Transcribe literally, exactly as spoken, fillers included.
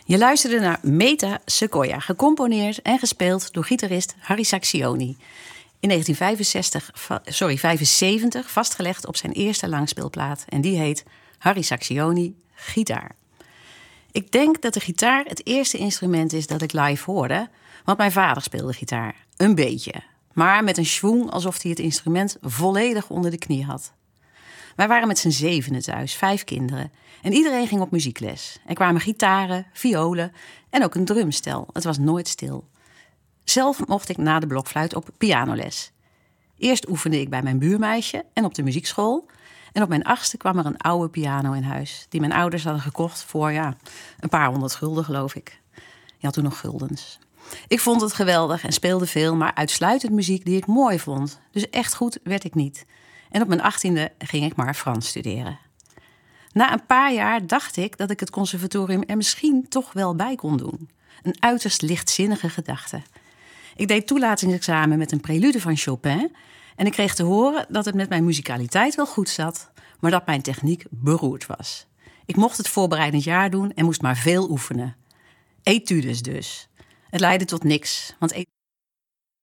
Je luisterde naar Meta Sequoia, gecomponeerd en gespeeld door gitarist Harry Sacksioni. In negentien vijfenzestig, sorry, vijfenzeventig vastgelegd op zijn eerste langspeelplaat. En die heet Harry Sacksioni, Gitaar. Ik denk dat de gitaar het eerste instrument is dat ik live hoorde, want mijn vader speelde gitaar. Een beetje, maar met een schwung alsof hij het instrument volledig onder de knie had. Wij waren met z'n zevenen thuis, vijf kinderen. En iedereen ging op muziekles. Er kwamen gitaren, violen en ook een drumstel. Het was nooit stil. Zelf mocht ik na de blokfluit op pianoles. Eerst oefende ik bij mijn buurmeisje en op de muziekschool. En op mijn achtste kwam er een oude piano in huis, die mijn ouders hadden gekocht voor ja, een paar honderd gulden, geloof ik. Je had toen nog guldens. Ik vond het geweldig en speelde veel, maar uitsluitend muziek die ik mooi vond. Dus echt goed werd ik niet. En op mijn achttiende ging ik maar Frans studeren. Na een paar jaar dacht ik dat ik het conservatorium er misschien toch wel bij kon doen. Een uiterst lichtzinnige gedachte. Ik deed toelatingsexamen met een prelude van Chopin en ik kreeg te horen dat het met mijn muzikaliteit wel goed zat, maar dat mijn techniek beroerd was. Ik mocht het voorbereidend jaar doen en moest maar veel oefenen. Etudes dus. Het leidde tot niks, want